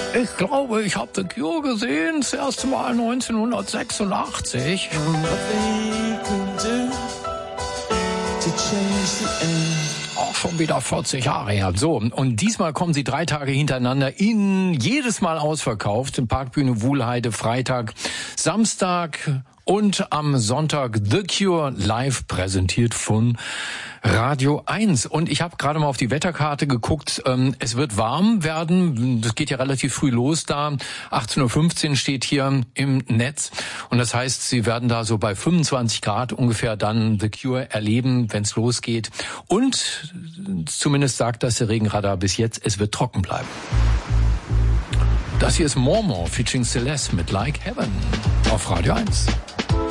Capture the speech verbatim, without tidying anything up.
Ich glaube, ich habe The Cure gesehen, das erste Mal neunzehnhundertsechsundachtzig. Auch schon wieder vierzig Jahre her. So, und diesmal kommen sie drei Tage hintereinander in jedes Mal ausverkauft. In Parkbühne Wuhlheide, Freitag, Samstag und am Sonntag The Cure live präsentiert von Radio eins. Und ich habe gerade mal auf die Wetterkarte geguckt. Ähm, es wird warm werden. Das geht ja relativ früh los da. achtzehn Uhr fünfzehn steht hier im Netz. Und das heißt, Sie werden da so bei fünfundzwanzig Grad ungefähr dann The Cure erleben, wenn es losgeht. Und zumindest sagt das der Regenradar bis jetzt, es wird trocken bleiben. Das hier ist More More featuring Celeste mit Like Heaven auf Radio eins.